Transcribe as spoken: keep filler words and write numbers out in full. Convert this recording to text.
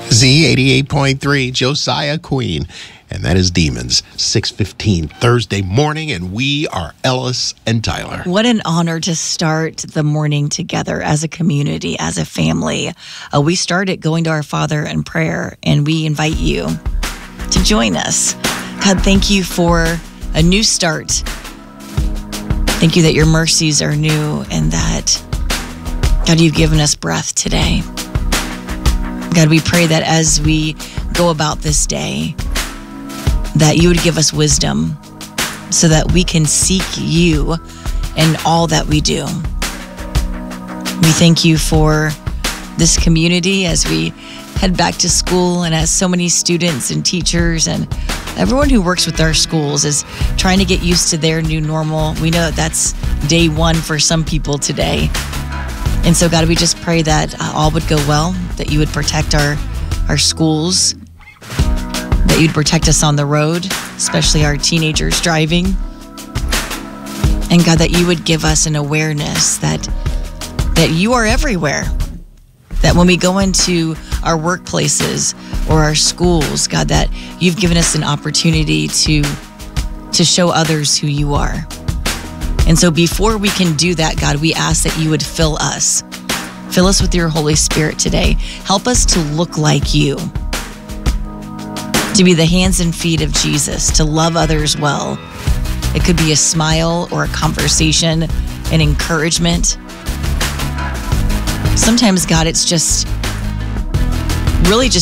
Z eighty-eight point three, Josiah Queen. And that is Demons, six fifteen Thursday morning, and we are Ellis and Tyler. What an honor to start the morning together as a community, as a family. Uh, we started going to our Father in prayer, and we invite you to join us. God, thank you for a new start. Thank you that your mercies are new and that, God, you've given us breath today. God, we pray that as we go about this day, that you would give us wisdom so that we can seek you in all that we do. We thank you for this community as we head back to school, and as so many students and teachers and everyone who works with our schools is trying to get used to their new normal. We know that that's day one for some people today. And so, God, we just pray that uh, all would go well, that you would protect our, our schools, that you'd protect us on the road, especially our teenagers driving. And God, that you would give us an awareness that that you are everywhere. That when we go into our workplaces or our schools, God, that you've given us an opportunity to, to show others who you are. And so before we can do that, God, we ask that you would fill us. Fill us with your Holy Spirit today. Help us to look like you, to be the hands and feet of Jesus, to love others well. It could be a smile or a conversation, an encouragement. Sometimes, God, it's just really just